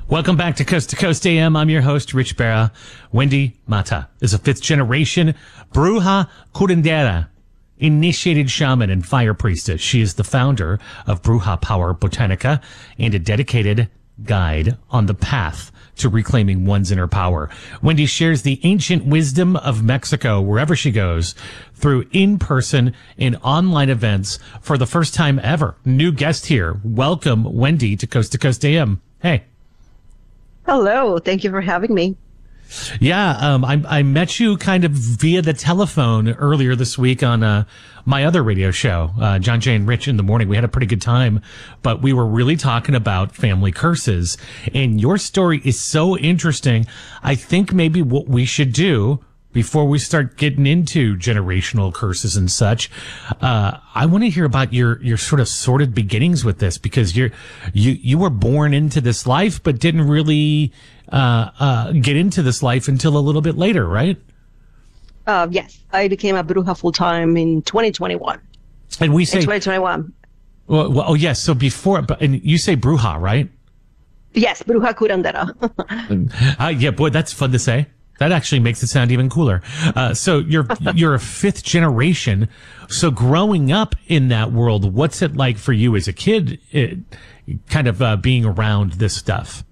Welcome back to Coast AM. I'm your host, Rich Berra. Wendy Mata is a fifth-generation Bruja Curandera, initiated shaman and fire priestess. She is the founder of Bruja Power Botanica and a dedicated guide on the path to reclaiming one's inner power. Wendy shares the ancient wisdom of Mexico wherever she goes through in-person and online events for the first time ever. New guest here. Welcome, Wendy, to Coast AM. Hey. Hello. Thank you for having me. Yeah, I met you kind of via the telephone earlier this week on my other radio show, John Jay and Rich in the Morning. We had a pretty good time, but we were really talking about family curses. And your story is so interesting. I think maybe what we should do before we start getting into generational curses and such, I want to hear about your sort of sordid beginnings with this, because you were born into this life, but didn't really get into this life until a little bit later, right? Yes, I became a bruja full time in 2021. And we say in 2021. Well, oh yes. So before, and you say bruja, right? Yes, bruja curandera. Yeah, boy, that's fun to say. That actually makes it sound even cooler. So you're a fifth generation. So growing up in that world, what's it like for you as a kid, being around this stuff?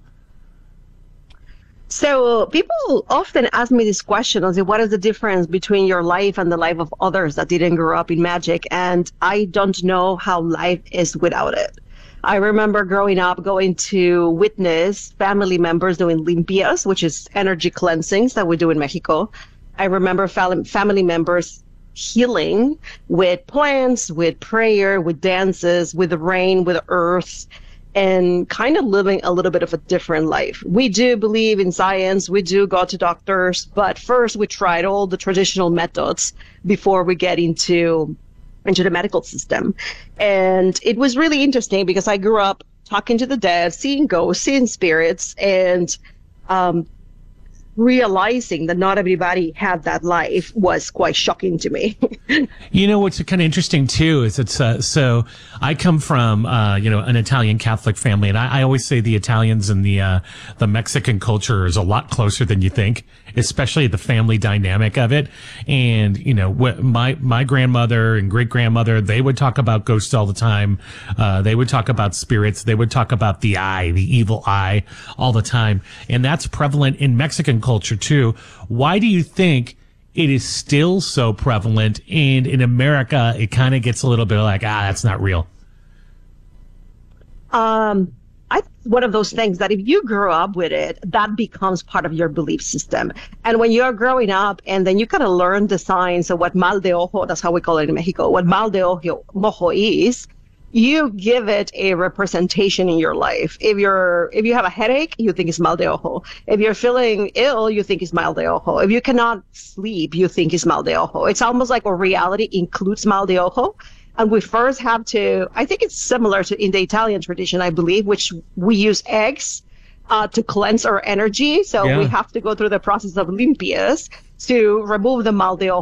So people often ask me this question, I say, what is the difference between your life and the life of others that didn't grow up in magic? And I don't know how life is without it. I remember growing up going to witness family members doing limpias, which is energy cleansings that we do in Mexico. I remember family members healing with plants, with prayer, with dances, with the rain, with the earth, and kind of living a little bit of a different life. We do believe in science. We do go to doctors, but first we tried all the traditional methods before we get into the medical system. And it was really interesting because I grew up talking to the dead, seeing ghosts, seeing spirits, and realizing that not everybody had that life was quite shocking to me. You know, what's kind of interesting too is it's, so I come from, an Italian Catholic family, and I always say the Italians and the Mexican culture is a lot closer than you think, especially the family dynamic of it. And, my grandmother and great grandmother, they would talk about ghosts all the time. They would talk about spirits. They would talk about the evil eye all the time. And that's prevalent in Mexican culture too. Why do you think it is still so prevalent, and in America it kind of gets a little bit like, that's not real? One of those things that if you grow up with it, that becomes part of your belief system. And when you're growing up and then you kind of learn the signs of what mal de ojo, that's how we call it in Mexico, what mal de ojo is, you give it a representation in your life. If you have a headache, you think it's mal de ojo. If you're feeling ill, you think it's mal de ojo. If you cannot sleep, you think it's mal de ojo. It's almost like our reality includes mal de ojo. And we first have to, I think it's similar to in the Italian tradition, I believe, which we use eggs to cleanse our energy. So we have to go through the process of limpias to remove the mal de ojo